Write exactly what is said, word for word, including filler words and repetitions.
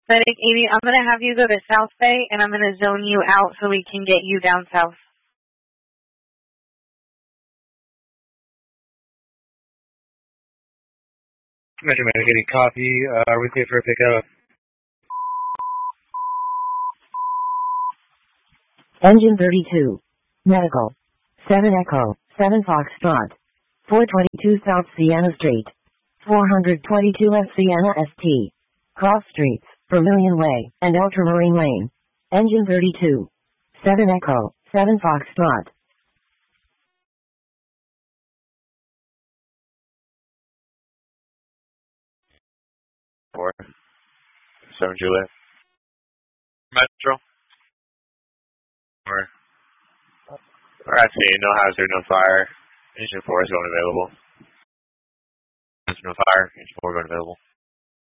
Fennec, Amy, I'm going to have you go to South Bay, and I'm going to zone you out so we can get you down south. Metro Man, getting copy. Uh, are we clear for a pickup? Engine thirty-two. Medical. seven Echo, seven Foxtrot. four twenty-two South Sienna Street. four twenty-two F Sienna S T. Cross Streets, Vermilion Way, and Ultramarine Lane. Engine thirty-two. seven Echo, seven Foxtrot. Four. Seven Juliet. Metro. Four. Alright, see, no hazard, no fire. Engine four is going available. No fire, engine four going available.